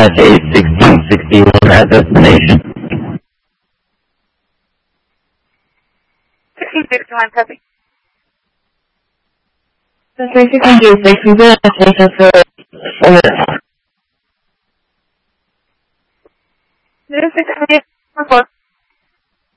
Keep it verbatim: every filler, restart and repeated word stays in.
five eight sixteen sixty-one at destination. sixteen sixty-one, copy. sixteen sixty-one, destination for one minute. zero six seven eight four four.